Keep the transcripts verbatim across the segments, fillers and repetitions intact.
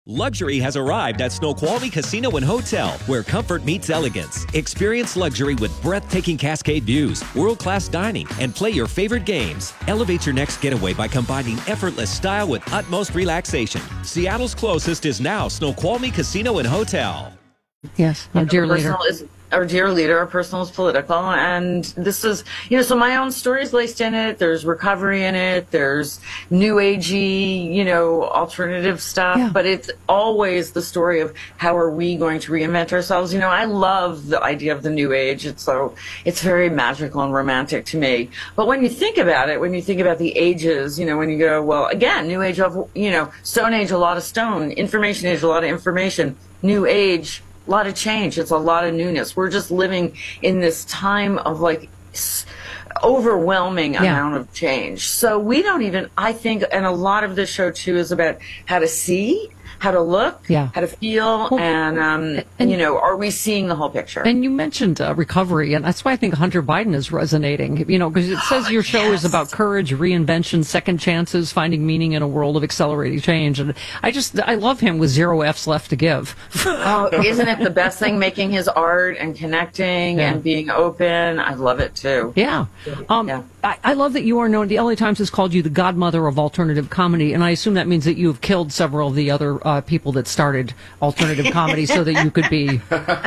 Luxury has arrived at Snoqualmie Casino and Hotel, where comfort meets elegance. Experience luxury with breathtaking Cascade views, world-class dining, and play your favorite games. Elevate your next getaway by combining effortless style with utmost relaxation. Seattle's closest is now Snoqualmie Casino and Hotel. Yes, our dear leader. Is, our dear leader, our personal is political. And this is, you know, so my own story is laced in it. There's recovery in it. There's new agey, you know, alternative stuff. Yeah. But it's always the story of how are we going to reinvent ourselves. You know, I love the idea of the new age. It's so, it's very magical and romantic to me. But when you think about it, when you think about the ages, you know, when you go, well, again, new age of, you know, Stone Age, a lot of stone, information age, a lot of information, new age, a lot of change. It's a lot of newness. We're just living in this time of like overwhelming yeah. amount of change. So we don't even, I think, and a lot of this show too is about how to see, how to look, yeah. how to feel, well, and, um, and, you know, are we seeing the whole picture? And you mentioned uh, recovery, and that's why I think Hunter Biden is resonating, you know, because it says your show yes. is about courage, reinvention, second chances, finding meaning in a world of accelerating change. And I just, I love him with zero F's left to give. Oh, isn't it the best thing, making his art and connecting yeah. and being open? I love it too. Yeah. Um, yeah. I, I love that you are known, the L A Times has called you the godmother of alternative comedy, and I assume that means that you have killed several of the other uh, people that started alternative comedy so that you could be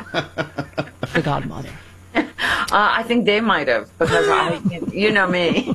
the godmother. Uh, I think they might have, because I, you know me.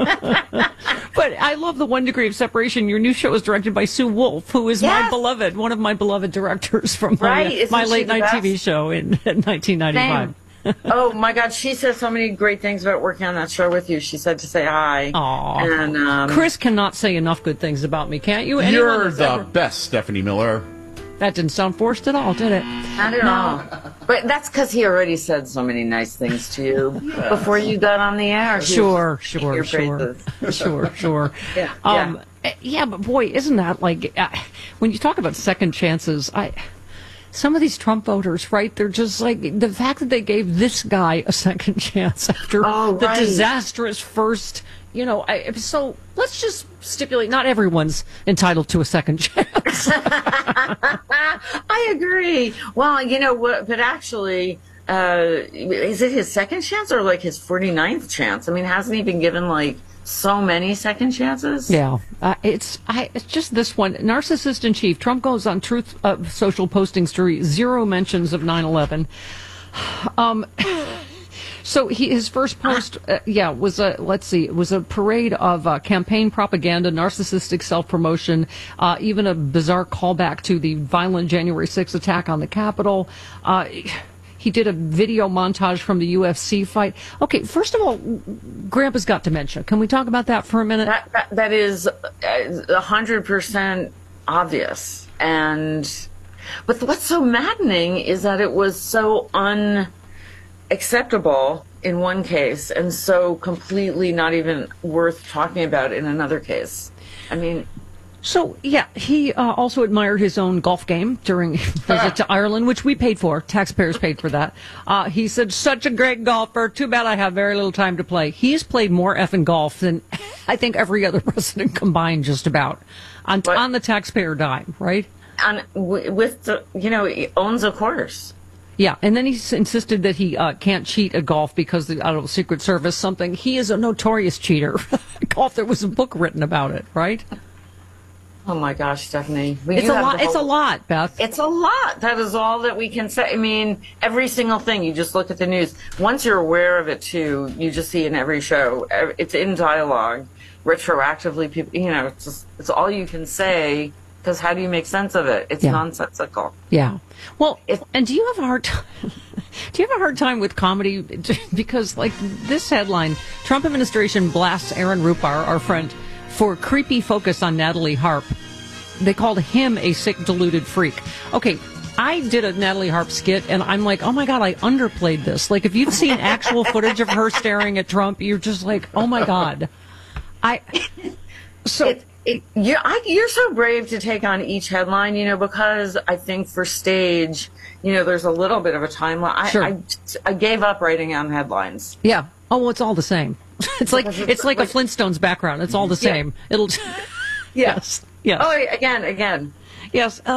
But I love the One Degree of Separation. Your new show is directed by Sue Wolf, who is yes. my beloved, one of my beloved directors from right. my, my late night T V show in, in nineteen ninety-five. Same. Oh my God, she said so many great things about working on that show with you. She said to say hi. Aww. And um, Chris cannot say enough good things about me, can't you? Anyone You're the ever... best, Stephanie Miller. That didn't sound forced at all, did it? Not at all. But that's because he already said so many nice things to you yes. before you got on the air. Sure, sure, sure, sure, sure. Yeah, um, yeah. yeah, but boy, isn't that like uh, when you talk about second chances? I. Some of these Trump voters, right, they're just like, the fact that they gave this guy a second chance after oh, the right. disastrous first, you know, I, so let's just stipulate not everyone's entitled to a second chance. I agree. Well, you know what, but actually, uh, is it his second chance or like his forty-ninth chance? I mean, hasn't he been given like so many second chances? Yeah, uh, it's I, it's just this one. Narcissist in chief. Trump goes on Truth uh, Social postings to read zero mentions of nine eleven. Um, so he, his first post, uh, yeah, was a let's see, it was a parade of uh, campaign propaganda, narcissistic self-promotion, uh, even a bizarre callback to the violent January sixth attack on the Capitol. Uh, He did a video montage from the U F C fight. Okay, first of all, Grandpa's got dementia. Can we talk about that for a minute? That, that, that is one hundred percent obvious. And, but what's so maddening is that it was so unacceptable in one case and so completely not even worth talking about in another case. I mean... So, yeah, he uh, also admired his own golf game during his visit to Ireland, which we paid for. Taxpayers paid for that. Uh, he said, such a great golfer. Too bad I have very little time to play. He's played more effing golf than I think every other president combined, just about, on, on the taxpayer dime, right? On, with, the, you know, he owns a course. Yeah, and then he s- insisted that he uh, can't cheat at golf because the, I don't know, Secret Service, something. He is a notorious cheater. Golf, there was a book written about it, right? Oh my gosh, Stephanie. It's a lot. Whole, it's a lot, Beth. It's a lot. That is all that we can say. I mean, every single thing, you just look at the news. Once you're aware of it, too, you just see in every show. It's in dialogue. Retroactively, people, you know, it's just, it's all you can say, because how do you make sense of it? It's yeah. nonsensical. Yeah. Well, it's, and do you have a hard time? Do you have a hard time with comedy? Because, like, this headline, Trump administration blasts Aaron Rupar, our friend, for creepy focus on Natalie Harp. They called him a sick, deluded freak. Okay, I did a Natalie Harp skit, and I'm like, oh my God, I underplayed this. Like, if you've seen actual footage of her staring at Trump, you're just like, oh my God. I so it, it, you're, I, you're so brave to take on each headline, you know, because I think for stage, you know, there's a little bit of a timeline. I, sure. I, I gave up writing on headlines. Yeah. Oh, well, it's all the same. It's like it's, it's like, like a Flintstones background. It's all the same. Yeah. It'll. Yeah. Yes. Yes. Oh, again, again. Yes. Uh,